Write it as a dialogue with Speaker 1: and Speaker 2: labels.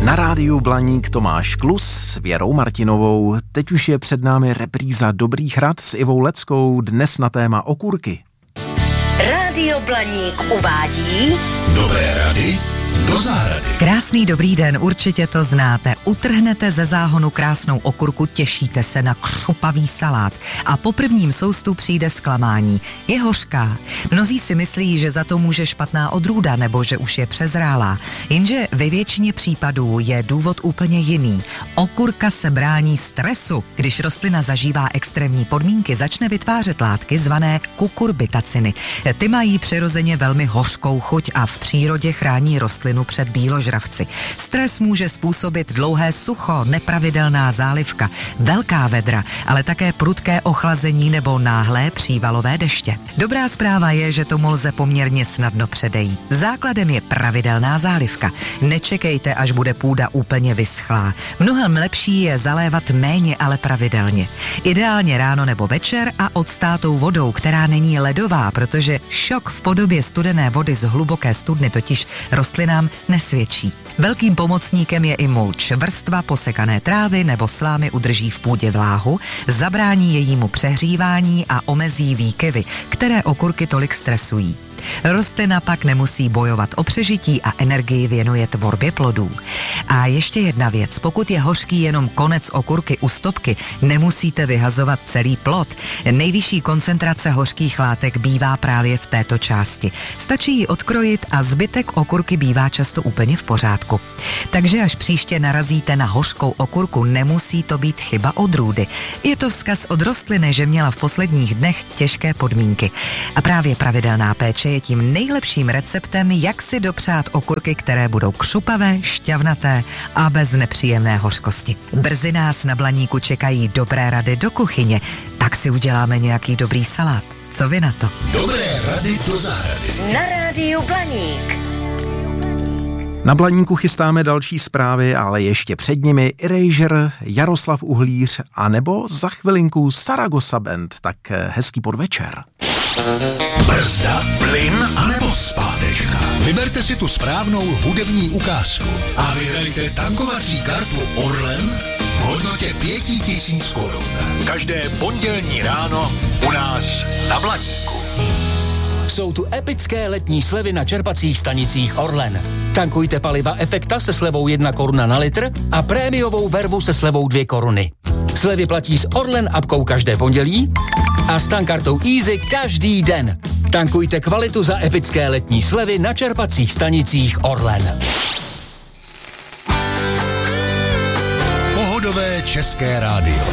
Speaker 1: Na rádiu Blaník Tomáš Klus s Věrou Martinovou. Teď už je před námi repríza Dobrých rad s Ivou Leckou, dnes na téma okurky.
Speaker 2: Rádio Blaník uvádí
Speaker 3: Dobré rady do zahrady.
Speaker 4: Krásný dobrý den, určitě to znáte. Utrhnete ze záhonu krásnou okurku, těšíte se na křupavý salát a po prvním soustu přijde zklamání. Je hořká. Mnozí si myslí, že za to může špatná odrůda nebo že už je přezrálá. Jenže ve většině případů je důvod úplně jiný. Okurka se brání stresu. Když rostlina zažívá extrémní podmínky, začne vytvářet látky zvané kukurbitaciny. Ty mají přirozeně velmi hořkou chuť a v přírodě chrání rostlinu před býložravci. Stres může způsobit dlouhé sucho, nepravidelná zálivka, velká vedra, ale také prudké ochlazení nebo náhlé přívalové deště. Dobrá zpráva je, že tomu lze poměrně snadno předejít. Základem je pravidelná zálivka. Nečekejte, až bude půda úplně vyschlá. Mnohem lepší je zalévat méně, ale pravidelně. Ideálně ráno nebo večer a odstátou vodou, která není ledová, protože šok v podobě studené vody z hluboké studny totiž rostlinám nesvědčí. Velkým pomocníkem je i mulč. Vrstva posekané trávy nebo slámy udrží v půdě vláhu, zabrání jejímu přehřívání a omezí výkyvy, které okurky tolik stresují. Rostlina pak nemusí bojovat o přežití a energii věnuje tvorbě plodů. A ještě jedna věc, pokud je hořký jenom konec okurky u stopky, nemusíte vyhazovat celý plod. Nejvyšší koncentrace hořkých látek bývá právě v této části. Stačí ji odkrojit a zbytek okurky bývá často úplně v pořádku. Takže až příště narazíte na hořkou okurku, nemusí to být chyba odrůdy. Je to vzkaz od rostliny, že měla v posledních dnech těžké podmínky. A právě pravidelná péče je tím nejlepším receptem, jak si dopřát okurky, které budou křupavé, šťavnaté a bez nepříjemné hořkosti. Brzy nás na Blaníku čekají dobré rady do kuchyně, tak si uděláme nějaký dobrý salát. Co vy na to?
Speaker 3: Dobré rady do zahrady.
Speaker 2: na rádiu Blaník.
Speaker 1: Na Blaníku chystáme další zprávy, ale ještě před nimi Erasure, Jaroslav Uhlíř a nebo za chvilinku Saragossa Band. Tak hezký podvečer.
Speaker 3: Brzda, plyn anebo zpátečka. Vyberte si tu správnou hudební ukázku a vyhrajte tankovací kartu Orlen v hodnotě 5000 korun. Každé pondělní ráno u nás na Blaníku.
Speaker 5: Jsou tu epické letní slevy na čerpacích stanicích Orlen. Tankujte paliva Efekta se slevou 1 koruna na litr a prémiovou vervu se slevou 2 koruny. Slevy platí s Orlen appkou každé pondělí a s tankartou Easy každý den. Tankujte kvalitu za epické letní slevy na čerpacích stanicích Orlen.
Speaker 3: Pohodové české rádio.